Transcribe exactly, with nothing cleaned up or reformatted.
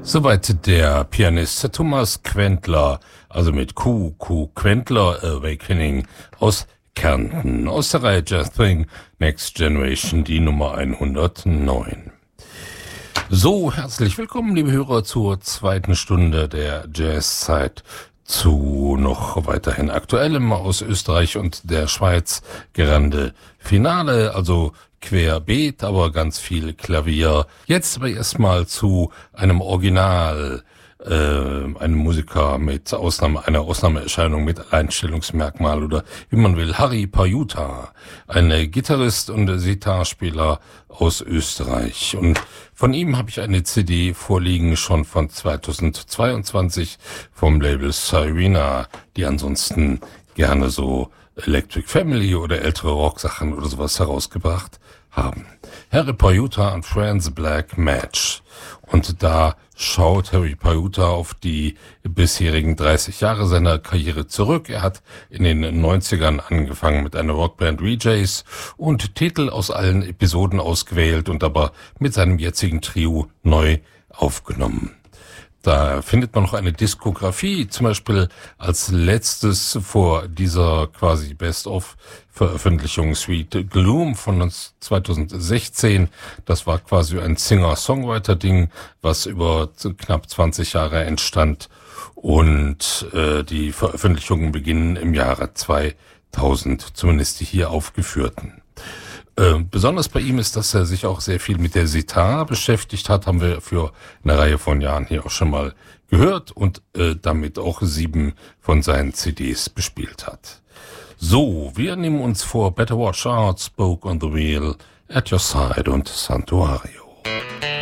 Soweit der Pianist Thomas Quentler, also mit Q, Q Quentler Awakening aus Kärnten, aus der Reihe Jazz Thing Next Generation, die Nummer hundertneun. So, herzlich willkommen, liebe Hörer, zur zweiten Stunde der Jazzzeit, zu noch weiterhin Aktuellem aus Österreich und der Schweiz, Grande Finale, also querbeet, aber ganz viel Klavier. Jetzt aber erstmal zu einem Original, äh, einem Musiker mit Ausnahme, einer Ausnahmeerscheinung mit Alleinstellungsmerkmal oder wie man will, Harry Pajutta, ein Gitarrist und Sitarspieler aus Österreich. Und von ihm habe ich eine C D vorliegen, schon von zweitausendzweiundzwanzig vom Label Sirena, die ansonsten gerne so Electric Family oder ältere Rocksachen oder sowas herausgebracht haben. Harry Pajutta and Friends Black Match. Und da schaut Harry Pajutta auf die bisherigen dreißig Jahre seiner Karriere zurück. Er hat in den neunzigern angefangen mit einer Rockband Rejays und Titel aus allen Episoden ausgewählt und aber mit seinem jetzigen Trio neu aufgenommen. Da findet man noch eine Diskografie, zum Beispiel als letztes vor dieser quasi Best-of-Veröffentlichung Sweet Gloom von zweitausendsechzehn. Das war quasi ein Singer-Songwriter-Ding, was über knapp zwanzig Jahre entstand. Und äh, die Veröffentlichungen beginnen im Jahre zweitausend, zumindest die hier aufgeführten. Äh, besonders bei ihm ist, dass er sich auch sehr viel mit der Sitar beschäftigt hat, haben wir für eine Reihe von Jahren hier auch schon mal gehört und äh, damit auch sieben von seinen C Ds bespielt hat. So, wir nehmen uns vor Better Watch Out, Spoke on the Wheel, At Your Side und Santuario.